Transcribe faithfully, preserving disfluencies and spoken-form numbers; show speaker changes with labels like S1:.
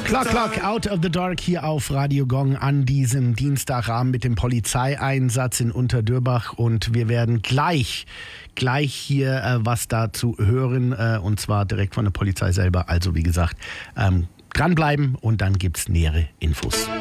S1: Clock, Clock, Out of the Dark hier auf Radio Gong an diesem Dienstagabend mit dem Polizeieinsatz in Unterdürbach. Und wir werden gleich, gleich hier äh, was dazu hören, äh, und zwar direkt von der Polizei selber. Also wie gesagt, ähm, dranbleiben und dann gibt's nähere Infos.